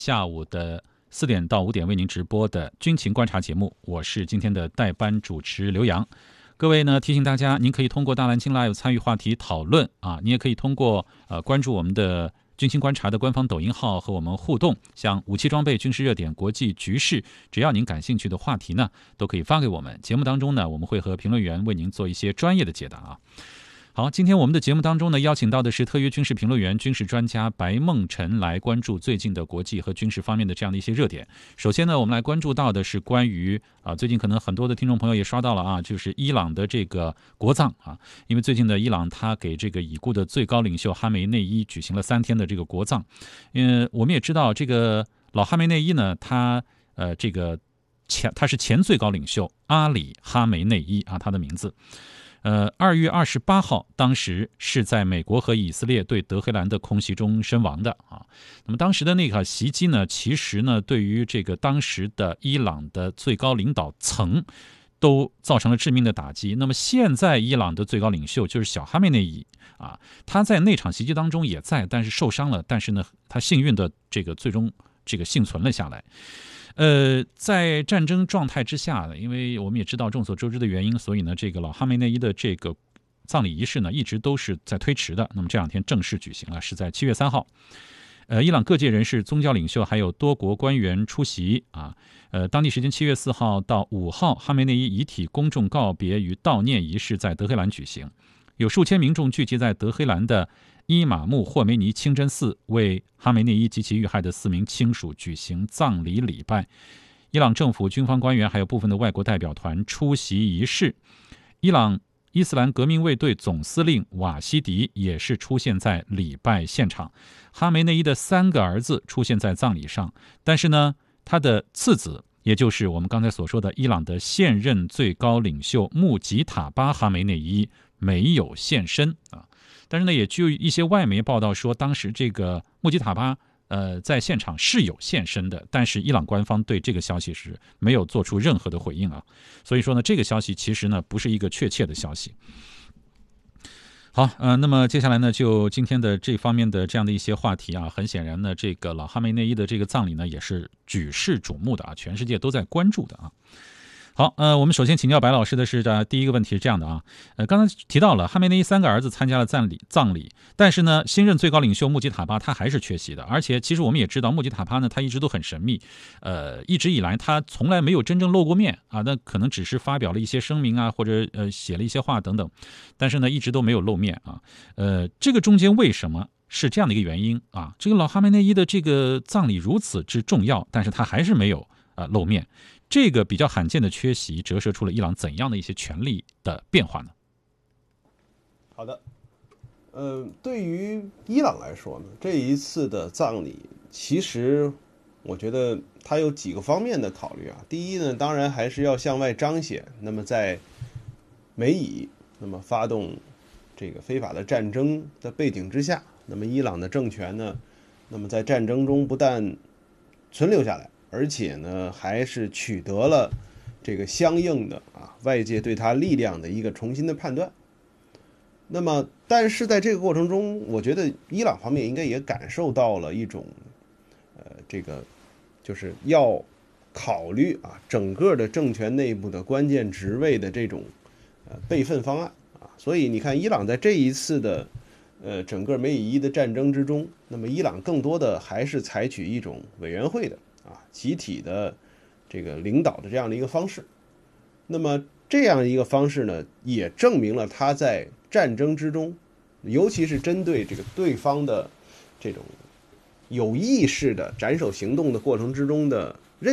下午的4点到5点为您直播的军情观察节目，我是今天的代班主持刘洋。各位呢，提醒大家，您可以通过大蓝鲸 Live 参与话题讨论啊，你也可以通过关注我们的军情观察的官方抖音号和我们互动，像武器装备、军事热点、国际局势，只要您感兴趣的话题呢，都可以发给我们。节目当中呢，我们会和评论员为您做一些专业的解答啊。好，今天我们的节目当中呢，邀请到的是特约军事评论员、军事专家白梦辰来关注最近的国际和军事方面的这样的一些热点。首先呢，我们来关注到的是关于最近可能很多的听众朋友也刷到了啊，就是伊朗的这个国葬啊，因为最近的伊朗他给这个已故的最高领袖哈梅内伊举行了3天的这个国葬。我们也知道这个老哈梅内伊呢，他是前最高领袖阿里哈梅内伊啊，他的名字。2月28号，当时是在美国和以色列对德黑兰的空袭中身亡的啊。那么当时的那个袭击呢，其实呢，对于这个当时的伊朗的最高领导层都造成了致命的打击。那么现在伊朗的最高领袖就是小哈梅内伊啊，他在那场袭击当中也在，但是受伤了，但是呢，他幸运的这个最终这个幸存了下来。在战争状态之下，因为我们也知道众所周知的原因，所以呢，这个老哈梅内伊的这个葬礼仪式呢，一直都是在推迟的。那么这2天正式举行了，是在7月3号。伊朗各界人士、宗教领袖还有多国官员出席啊。当地时间7月4号到5号，哈梅内伊遗体公众告别与悼念仪式在德黑兰举行，有数千民众聚集在德黑兰的伊玛目霍梅尼清真寺，为哈梅内伊及其遇害的4名亲属举行葬礼礼拜。伊朗政府、军方官员还有部分的外国代表团出席仪式。伊朗伊斯兰革命卫队总司令瓦西迪也是出现在礼拜现场。哈梅内伊的3个儿子出现在葬礼上，但是呢，他的次子，也就是我们刚才所说的伊朗的现任最高领袖穆吉塔巴哈梅内伊没有现身啊。但是呢，也就一些外媒报道说，当时这个穆吉塔巴在现场是有现身的，但是伊朗官方对这个消息是没有做出任何的回应啊。所以说呢，这个消息其实呢不是一个确切的消息。好，那么接下来呢，就今天的这方面的这样的一些话题啊，很显然呢，这个老哈梅内伊的这个葬礼呢，也是举世瞩目的啊，全世界都在关注的啊。好，我们首先请教白老师的是第一个问题是这样的啊，刚才提到了哈梅内伊3个儿子参加了葬礼，但是呢，新任最高领袖穆吉塔巴他还是缺席的，而且其实我们也知道穆吉塔巴呢，他一直都很神秘，一直以来他从来没有真正露过面啊，那可能只是发表了一些声明啊，或者写了一些话等等，但是呢，一直都没有露面啊，这个中间为什么是这样的一个原因啊？这个老哈梅内伊的这个葬礼如此之重要，但是他还是没有露面。这个比较罕见的缺席，折射出了伊朗怎样的一些权力的变化呢？ 好的，对于伊朗来说呢，这一次的葬礼，其实我觉得它有几个方面的考虑啊。第一呢，当然还是要向外彰显，那么在美以那么发动这个非法的战争的背景之下，那么伊朗的政权呢，那么在战争中不但存留下来，而且呢，还是取得了这个相应的外界对他力量的一个重新的判断。那么，但是在这个过程中，我觉得伊朗方面应该也感受到了一种，这个就是要考虑整个的政权内部的关键职位的这种备份方案啊。所以你看，伊朗在这一次的整个美以伊的战争之中，那么伊朗更多的还是采取一种委员会的集体的这个领导的这样的一个方式。那么这样一个方式呢，也证明了他在战争之中，尤其是针对这个对方的这种有意识的斩首行动的过程之中的